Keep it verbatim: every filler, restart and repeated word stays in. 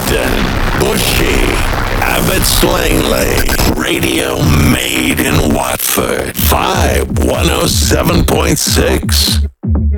Clifton, Bushy, Abbots Langley, radio made in Watford, Vibe one oh seven point six.